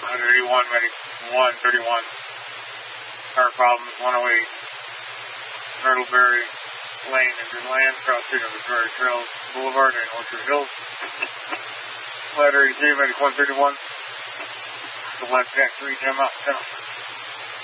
181, medic 131. Car problems, 108. Myrtleberry Lane and Greenland, cross street of Missouri Trails Boulevard and Orchard Hills. Ladder 83, medic 131. The left tax 3, 10 out, 10 out.